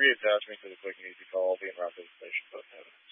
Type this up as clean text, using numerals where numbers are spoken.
reattach me to the quick and easy call. I'll be en route to the station. Both have it.